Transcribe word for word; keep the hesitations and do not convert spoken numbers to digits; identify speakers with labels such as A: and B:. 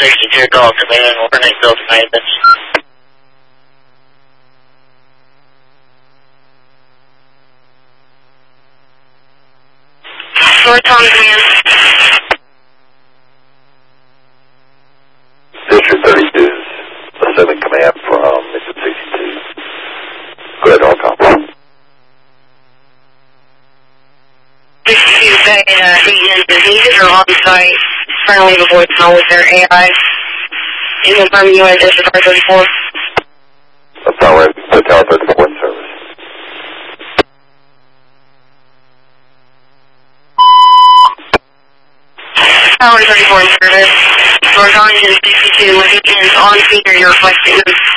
A: sixty-two, call command, warning, build maintenance. Short on command.
B: District thirty-two, assuming command from Mission sixty-two. Go ahead, all com.
A: sixty-two, say, uh, heat is needed or on site. Trying to leave a voicemail with their A I. You can confirm you in District R thirty-four.
B: That's Tower, Tower thirty-four in service.
A: Tower thirty-four in service. North Orange sixty-two, with agents on speaker, you're requesting